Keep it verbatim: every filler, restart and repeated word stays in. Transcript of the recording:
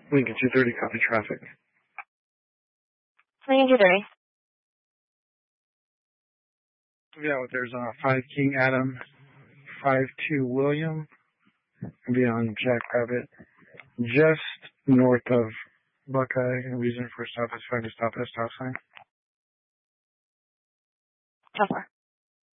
Lincoln two thirty, copy traffic. Lincoln two thirty. Yeah, there's uh, five King Adam, five two William. I'll be on Jackrabbit, just north of Buckeye. And reason for stop is trying to stop at a stop sign. How far?